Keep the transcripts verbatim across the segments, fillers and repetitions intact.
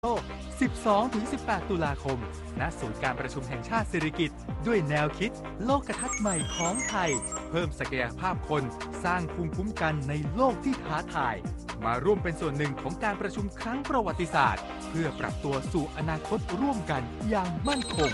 สิบสองถึงสิบแปด ตุลาคม ณ ศูนย์การประชุมแห่งชาติสิริกิติ์ด้วยแนวคิดโลกทัศน์ใหม่ของไทยเพิ่มศักยภาพคนสร้างภูมิคุ้มกันในโลกที่ท้าทายมาร่วมเป็นส่วนหนึ่งของการประชุมครั้งประวัติศาสตร์เพื่อปรับตัวสู่อนาคตร่วมกันอย่างมั่นคง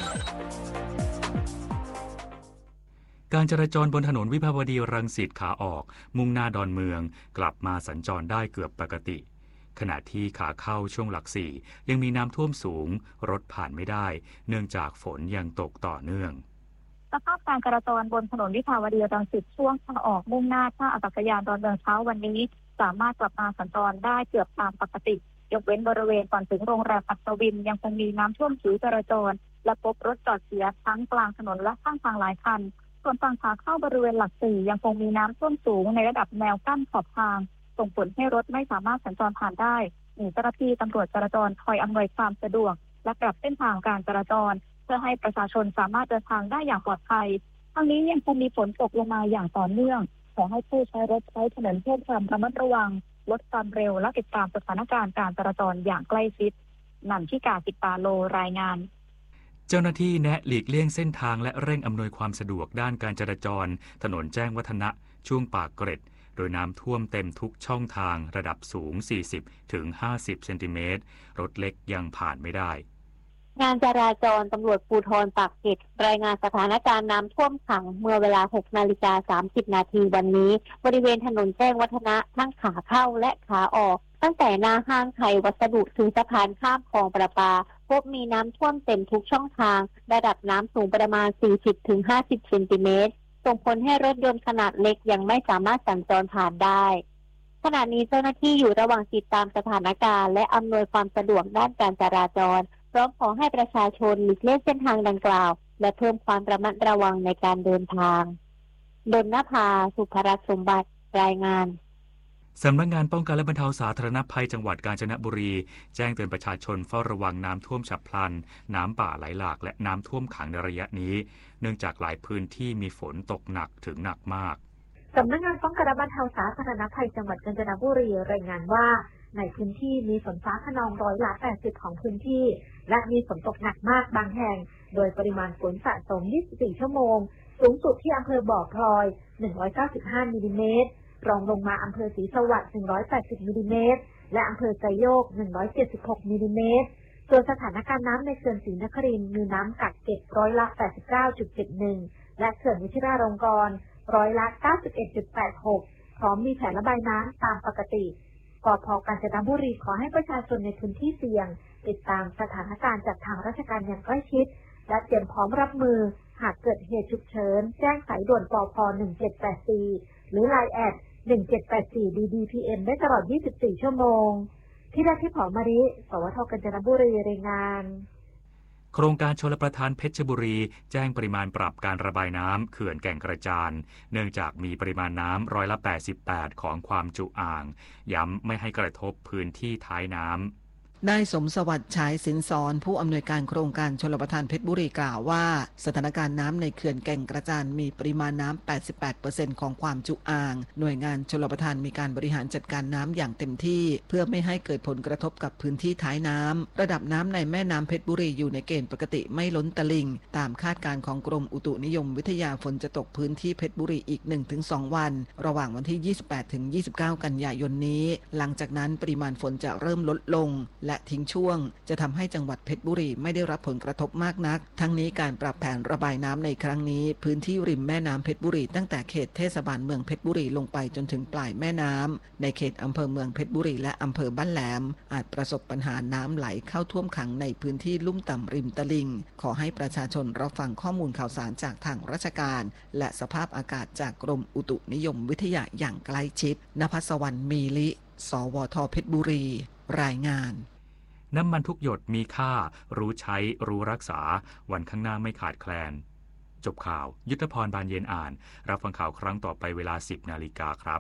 การจราจรบนถนนวิภาวดีรังสิตขาออกมุ่งหน้าดอนเมืองกลับมาสัญจรได้เกือบปกติขณะที่ขาเข้าช่วงหลักสี่ยังมีน้ำท่วมสูงรถผ่านไม่ได้เนื่องจากฝนยังตกต่อเนื่องสภาพการจราจรบนถนนวิภาวดีรังสิตช่วงขาออกมุ่งหน้าท่าอากาศยานดอนเมืองเช้าวันนี้สามารถกลับมาสัญจรได้เกือบตามปกติยกเว้นบริเวณก่อนถึงโรงแรมอัศวินยังคงมีน้ำท่วมผิวจราจรและพบรถจอดเสียทั้งกลางถนนและข้างทางหลายคันส่วนฝั่งขาเข้าบริเวณหลักสี่ยังคงมีน้ำท่วมสูงในระดับแนวกั้นขอบทางส่งผลให้รถไม่สามารถสัญจรผ่านได้มีเจ้าหน้าที่ตำรวจจราจรคอยอำนวยความสะดวกและปรับเส้นทางการจราจรเพื่อให้ประชาชนสามารถเดินทางได้อย่างปลอดภัยทั้งนี้ยังคงมีฝนตกลงมาอย่างต่อเนื่องขอให้ผู้ใช้รถใช้ถนนเพิ่มความระมัดระวังลดความเร็วและติดตามสถานการณ์การจราจรอย่างใกล้ชิดนันทิกา สิตาโลรายงานเจ้าหน้าที่แนะหลีกเลี่ยงเส้นทางและเร่งอำนวยความสะดวกด้านการจราจรถนนแจ้งวัฒนะช่วงปากเกร็ดโดยน้ำท่วมเต็มทุกช่องทางระดับสูง สี่สิบถึงห้าสิบ เซนติเมตรรถเล็กยังผ่านไม่ได้งานจราจรตำรวจภูธรปากเกร็ดรายงานสถานการณ์น้ำท่วมขังเมื่อเวลา หกนาฬิกาสามสิบ นาทีวันนี้บริเวณถนนแจ้งวัฒนะทั้งขาเข้าและขาออกตั้งแต่หน้าห้างไทยวัสดุถึงสะพานข้ามคลองประปาพบมีน้ำท่วมเต็มทุกช่องทางระดับน้ำสูงประมาณ สี่สิบถึงห้าสิบ เซนติเมตรส่งผลให้รถยนต์ขนาดเล็กยังไม่สามารถสัญจรผ่านได้ขณะนี้เจ้าหน้าที่อยู่ระหว่างติดตามสถานการณ์และอำนวยความสะดวกด้านการจราจรพร้อมขอให้ประชาชนหลีกเลี่ยงเส้นทางดังกล่าวและเพิ่มความระมัดระวังในการเดินทางดลนภา สุภรัตน์สมบัติรายงานสำนักงานป้องกันและบรรเทาสาธารณภัยจังหวัดกาญจนบุรีแจ้งเตือนประชาชนเฝ้าระวังน้ำท่วมฉับพลันน้ำป่าไหลหลากและน้ำท่วมขังในระยะนี้เนื่องจากหลายพื้นที่มีฝนตกหนักถึงหนักมากสำนักงานป้องกันและบรรเทาสาธารณภัยจังหวัดกาญจนบุรีรายงานว่าในพื้นที่มีฝนฟ้าคะนองร้อยละแปดสิบของพื้นที่และมีฝนตกหนักมากบางแห่งโดยปริมาณฝนสะสมยี่สิบสี่ชั่วโมงสูงสุดที่อำเภอบ่อพลอยหนึ่งร้อยเก้าสิบห้ามิลลิเมตรรองลงมาอำเภอศรีสวัสดิ์หนึ่งร้อยแปดสิบมิลลิเมตรและอำเภอไซโยกหนึ่งร้อยเจ็ดสิบหกมิลลิเมตรส่วนสถานการณ์น้ำในเขื่อนศรีนครินทร์มีน้ำกักเก็บร้อยละ แปดสิบเก้าจุดเจ็ดหนึ่ง และเขื่อนวชิราลงกรณ์ร้อยละ เก้าสิบเอ็ดจุดแปดหก พร้อมมีแผนระบายน้ำตามปกติกพ.กาญจนบุรีขอให้ประชาชนในพื้นที่เสี่ยงติดตามสถานการณ์จากทางราชการอย่างใกล้ชิดและเตรียมพร้อมรับมือหากเกิดเหตุฉุกเฉินแจ้งสายด่วนปพหนึ่งเจ็ดแปดสี่หรือ ไลน์ แอทหนึ่งเจ็ดแปดสี่ ดี ดี พี เอ็ม ได้ตลอดยี่สิบสี่ชั่วโมงที่ได้ที่ผอมาริสวท.กาญจนบุรีรายงานโครงการชลประทานเพชรบุรีแจ้งปริมาณปรับการระบายน้ำเขื่อนแก่งกระจานเนื่องจากมีปริมาณน้ำร้อยละแปดสิบแปดของความจุอ่างย้ำไม่ให้กระทบพื้นที่ท้ายน้ำนายสมสวัสดิ์ฉายสินสอนผู้อำนวยการโครงการชลประทานเพชรบุรีกล่าวว่าสถานการณ์น้ำในเขื่อนแก่งกระจานมีปริมาณน้ำ แปดสิบแปดเปอร์เซ็นต์ ของความจุอ่างหน่วยงานชลประทานมีการบริหารจัดการน้ำอย่างเต็มที่เพื่อไม่ให้เกิดผลกระทบกับพื้นที่ท้ายน้ำระดับน้ำในแม่น้ำเพชรบุรีอยู่ในเกณฑ์ปกติไม่ล้นตลิ่งตามคาดการณ์ของกรมอุตุนิยมวิทยาฝนจะตกพื้นที่เพชรบุรีอีก หนึ่งถึงสอง วันระหว่างวันที่ ยี่สิบแปดถึงยี่สิบเก้า กันยายนนี้หลังจากนั้นปริมาณฝนจะเริ่มลดลงและทิ้งช่วงจะทำให้จังหวัดเพชรบุรีไม่ได้รับผลกระทบมากนักทั้งนี้การปรับแผนระบายน้ำในครั้งนี้พื้นที่ริมแม่น้ำเพชรบุรีตั้งแต่เขตเทศบาลเมืองเพชรบุรีลงไปจนถึงปลายแม่น้ำในเขตอำเภอเมืองเพชรบุรีและอำเภอบ้านแหลมอาจประสบปัญหาน้ำไหลเข้าท่วมขังในพื้นที่ลุ่มต่ำริมตลิ่งขอให้ประชาชนรับฟังข้อมูลข่าวสารจากทางราชการและสภาพอากาศจากกรมอุตุนิยมวิทยาอย่างใกล้ชิดณภัสวรรณมีลิสวท.เพชรบุรีรายงานน้ำมันทุกหยดมีค่ารู้ใช้รู้รักษาวันข้างหน้าไม่ขาดแคลนจบข่าวยุทธพรบานเย็นอ่านรับฟังข่าวครั้งต่อไปเวลา สิบนาฬิกาครับ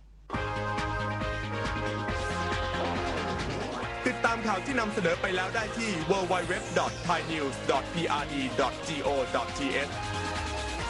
ติดตามข่าวที่นำเสนอไปแล้วได้ที่ ดับเบิลยู ดับเบิลยู ดับเบิลยู ดอท ไทยนิวส์ ดอท พี อาร์ ดี ดอท จี โอ ดอท ที เอช